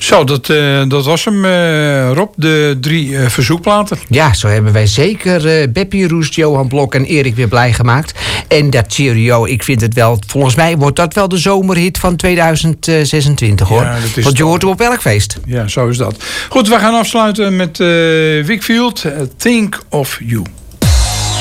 Zo, dat was hem, Rob. De 3 verzoekplaten. Ja, zo hebben wij zeker Beppie Roest, Johan Blok en Erik weer blij gemaakt. En dat Cheerio, ik vind het wel... Volgens mij wordt dat wel de zomerhit van 2026, hoor. Ja, want je hoort hem op elk feest. Ja, zo is dat. Goed, we gaan afsluiten met Wickfield, Think of You.